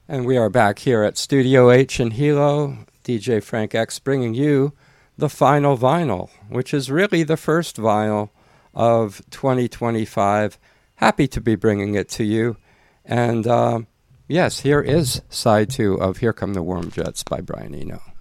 And we are back here at Studio H in Hilo, DJ Frank X bringing you the final vinyl, which is really the first vinyl of 2025. Happy to be bringing it to you. And yes, here is side 2 of Here Come the Warm Jets by Brian Eno.